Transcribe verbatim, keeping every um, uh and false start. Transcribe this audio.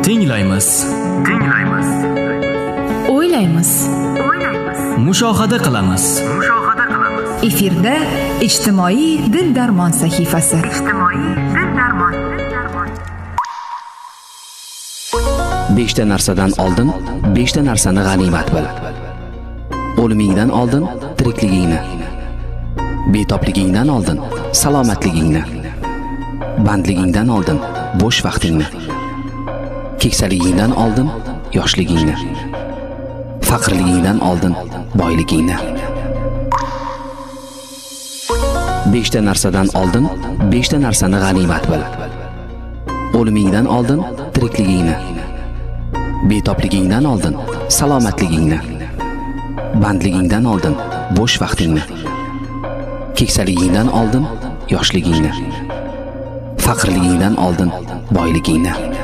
Tinglaymiz. Tinglaymiz. O'ylaymiz. O'ylaymiz. Mushohada qilamiz. Mushohada qilamiz. Efirda ijtimoiy dil darmon sahifasi. Ijtimoiy dil darmon. Dil darmon. Beshta narsadan oldin beshta narsani g'animat bil. O'limingdan oldin tirikligingni. Betobligingdan oldin salomatligingni. Bandligingdan oldin bo'sh vaqtingni. Keksaligingdan oldin yoshligingni. Faqrligingdan oldin boyligingni. Beshta narsadan oldin beshta narsani g'animat bil. O'limingdan oldin tirikligingni. Betobligingdan oldin salomatligingni. Bandligingdan oldin bo'sh vaqtingni. Keksaligingdan oldin yoshligingni. Faqrligingdan oldin boyligingni.